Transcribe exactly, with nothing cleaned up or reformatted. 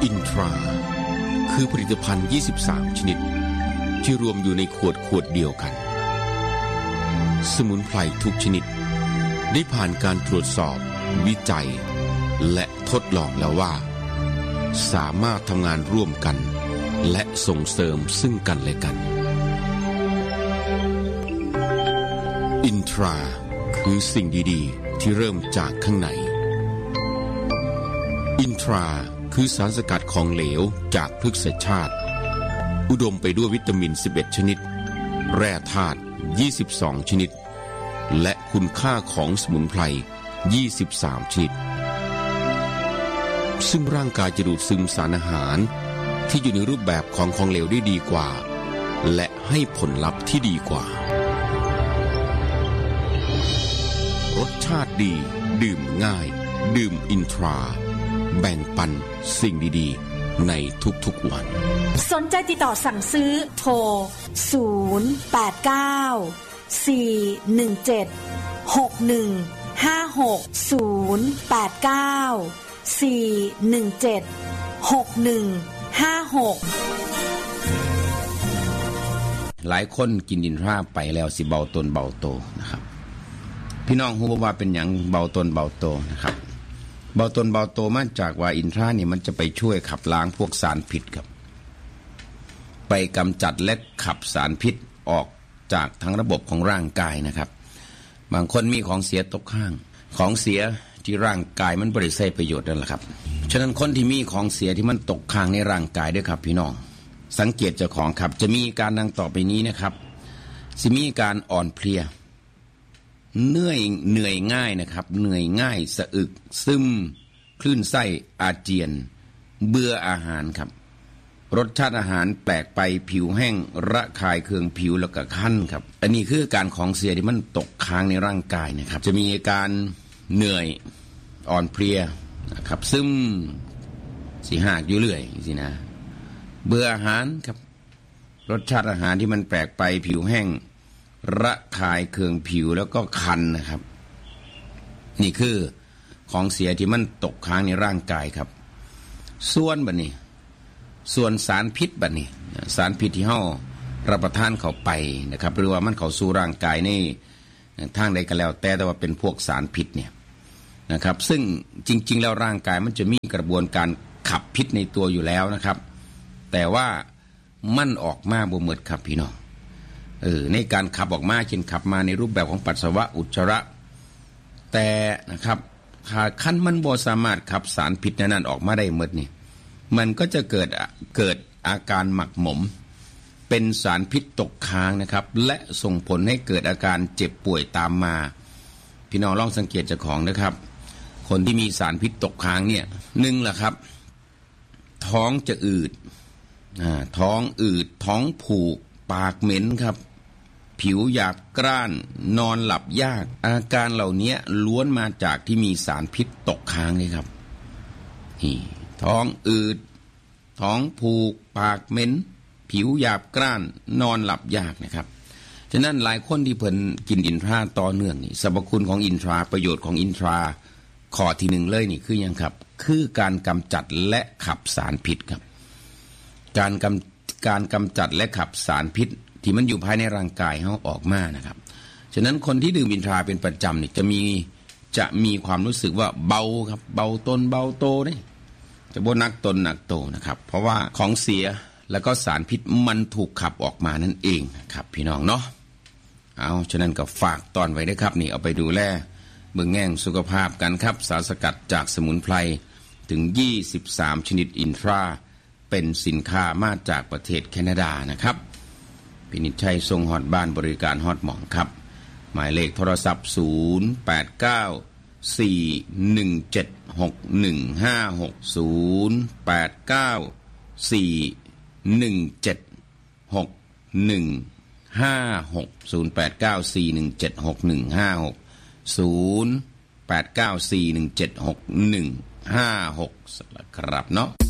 อินทราคือผลิตภัณฑ์ยี่สิบสามชนิดที่รวมอยู่ในขวดขวดเดียวกันสมุนไพรทุกชนิดได้ผ่านการตรวจสอบวิจัยและทดลองแล้วว่าสามารถทำงานร่วมกันและส่งเสริมซึ่งกันและกันอินทราคือสิ่งดีๆที่เริ่มจากข้างในอินทราคือสารสกัดของเหลวจากพฤกษชาติอุดมไปด้วยวิตามินสิบเอ็ดชนิดแร่ธาตุยี่สิบสองชนิดและคุณค่าของสมุนไพรยี่สิบสามชนิดซึ่งร่างกายจะดูดซึมสารอาหารที่อยู่ในรูปแบบของของเหลวได้ดีกว่าและให้ผลลัพธ์ที่ดีกว่ารสชาติดีดื่มง่ายดื่มอินทราแบ่งปันสิ่งดีๆในทุกๆวันสนใจติดต่อสั่งซื้อโทรศูนย์ แปด เก้า สี่ หนึ่ง เจ็ด หก หนึ่ง ห้า หก ศูนย์ แปด เก้า สี่ หนึ่ง เจ็ด หก หนึ่ง ห้า หกหลายคนกินอินทราไปแล้วสิเบาตนเบาโตนะครับพี่น้องฮู้บ่ว่าเป็นหยังเบาตนเบาโตนะครับเบาตนเบาโตมาจากว่าอินทรานี่มันจะไปช่วยขับล้างพวกสารพิษครับไปกำจัดและขับสารพิษออกจากทั้งระบบของร่างกายนะครับบางคนมีของเสียตกข้างของเสียที่ร่างกายมันบ่ได้ใช้ประโยชน์นั่นแหละครับฉะนั้นคนที่มีของเสียที่มันตกค้างในร่างกายด้วยครับพี่น้องสังเกตเจ้าของครับจะมีการดังต่อไปนี้นะครับสิมีการอ่อนเพลียเหนื่อยเหนื่อยง่ายนะครับเหนื่อยง่ายสะอึกซึมคลื่นไส้อาเจียนเบื่ออาหารครับรสชาติอาหารแปลกไปผิวแห้งระคายเคืองผิวแล้วก็คันครับอันนี้คือการของเสียที่มันตกค้างในร่างกายนะครับจะมีอาการเหนื่อยอ่อนเพลียนะครับซึมสีหากอยู่เรื่อยสินะเบื่ออาหารครับรสชาติอาหารที่มันแปลกไปผิวแห้งระคายเคืองผิวแล้วก็คันนะครับนี่คือของเสียที่มันตกค้างในร่างกายครับส่วนบัดนี้ส่วนสารพิษบัดนี้สารพิษที่เฮารับประทานเข้าไปนะครับหรือว่ามันเข้าสู่ร่างกายในทางใดก็แล้วแต่แต่ว่าเป็นพวกสารพิษเนี่ยนะครับซึ่งจริงๆแล้วร่างกายมันจะมีกระบวนการขับพิษในตัวอยู่แล้วนะครับแต่ว่ามันออกมาบ่หมดครับพี่น้องเออในการขับออกมาเช่นขับมาในรูปแบบของปัสสาวะอุจจาระแต่นะครับถ้าขั้นมันบ่สามารถขับสารพิษนั้นออกมาได้หมดนี่มันก็จะเกิดเกิดอาการหมักหมมเป็นสารพิษตกค้างนะครับและส่งผลให้เกิดอาการเจ็บป่วยตามมาพี่น้องลองสังเกตเจ้าของนะครับคนที่มีสารพิษตกค้างเนี่ยหนึ่งล่ะครับท้องจะอืดอ่าท้องอืดท้องผูกปากเหม็นครับผิวหยาบกร้านนอนหลับยากอาการเหล่านี้ล้วนมาจากที่มีสารพิษตกค้างเลยครับนี่ท้องอืดท้องผูกปากเหม็นผิวหยาบกร้านนอนหลับยากนะครับฉะนั้นหลายคนที่เพิ่นกินอินทราต่อเนื่องนี่สรรพคุณของอินทราประโยชน์ของอินทราข้อที่หนึ่งเลยนี่คือยังครับคือการกำจัดและขับสารพิษครับการกำการกำจัดและขับสารพิษที่มันอยู่ภายในร่างกายเขาออกมานะครับฉะนั้นคนที่ดื่มอินทราเป็นประจำนี่จะมีจะมีความรู้สึกว่าเบาครับเบาตนเบาโตนี่จะบ่หนักตนหนักโตนะครับเพราะว่าของเสียแล้วก็สารพิษมันถูกขับออกมานั่นเองครับพี่น้องเนาะเอาฉะนั้นก็ฝากตอนไว้ด้วยครับนี่เอาไปดูแลเบื้องแง่งสุขภาพกันครับสารสกัดจากสมุนไพรถึงยี่สิบสามชนิดอินทราเป็นสินค้ามาจากประเทศแคนาดานะครับพินิจชัยทรงฮอดบ้านบริการฮอดหมองครับหมายเลขโทรศัพท์ศูนย์ แปด เก้า สี่ หนึ่ง เจ็ด หก หนึ่ง ห้า หก ศูนย์ แปด เก้า สี่ หนึ่ง เจ็ด หก หนึ่ง ห้า หก ศูนย์ แปด เก้า สี่ หนึ่ง เจ็ด หก หนึ่ง ห้า หก ศูนย์ แปด เก้า สี่ หนึ่ง เจ็ด หก หนึ่ง ห้า หกครับเนาะ